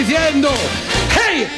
diciendo, ¡hey!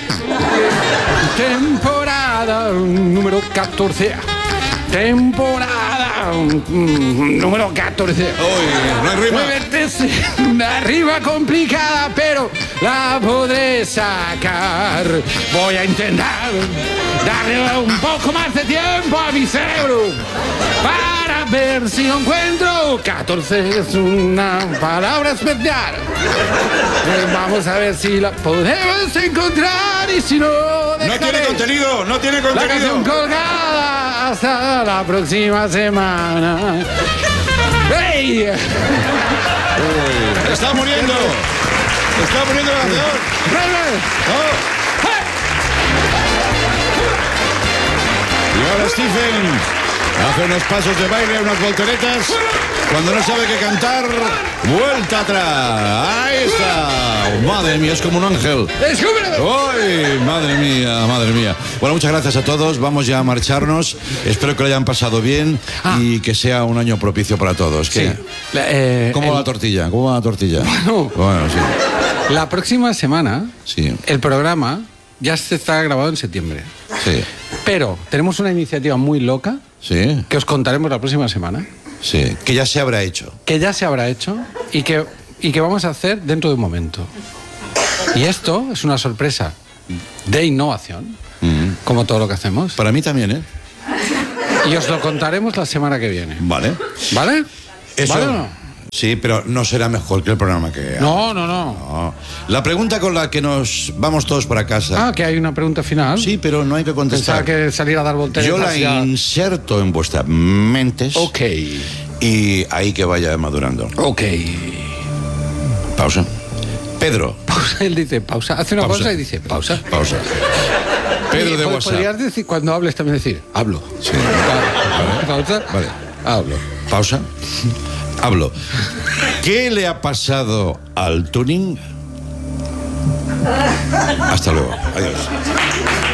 Temporada número 14. Temporada número 14. Uy, no hay rima. Muévete, una rima complicada, pero la podré sacar. Voy a intentar darle un poco más de tiempo a mi cerebro para ver si lo encuentro. 14 es una palabra especial. Vamos a ver si la podemos encontrar y si no, No tiene contenido, no tiene la canción contenido. colgada hasta la próxima semana. ¡Ey! Uy, está muriendo. Está muriendo la canción. Y ahora Stephen hace unos pasos de baile, unas volteretas. Cuando no sabe qué cantar, vuelta atrás. Ahí está. Madre mía, es como un ángel. ¡Ay, madre mía, madre mía! Bueno, muchas gracias a todos. Vamos ya a marcharnos. Espero que lo hayan pasado bien y que sea un año propicio para todos. ¿Qué? ¿Cómo va la tortilla? ¿Cómo va la tortilla? Bueno, sí. La próxima semana, Sí. el programa ya se está grabado en septiembre. Sí. Pero tenemos una iniciativa muy loca Sí. que os contaremos la próxima semana, Sí. Que ya se habrá hecho. que ya se habrá hecho y que vamos a hacer dentro de un momento. Y esto es una sorpresa de innovación, como todo lo que hacemos. Para mí también, ¿eh? Y os lo contaremos la semana que viene. Vale. ¿Vale? Eso. ¿Vale o no? Sí, pero no será mejor que el programa que... No. No. La pregunta con la que nos vamos todos para casa. Ah, que hay una pregunta final. Sí, pero no hay que Pensaba contestar. que salir a dar volteretas. Yo la ya. inserto en vuestras mentes. Ok. Y ahí que vaya madurando. Ok. Pausa. Pedro. Pausa, él dice pausa. Hace una pausa y dice pausa. Pausa. Pedro de WhatsApp. Podrías decir, cuando hables también decir, hablo. Sí. Pausa. Vale. Hablo. Pausa. Hablo. ¿Qué le ha pasado al tuning? Hasta luego. Adiós.